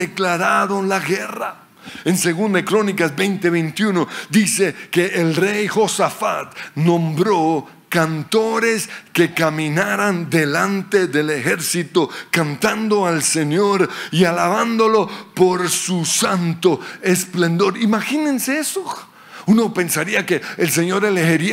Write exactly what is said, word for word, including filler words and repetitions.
declararon la guerra. En segunda de Crónicas veinte veintiuno dice que el rey Josafat nombró cantores que caminaran delante del ejército, cantando al Señor y alabándolo por su santo esplendor. Imagínense eso. Uno pensaría que el Señor elegiría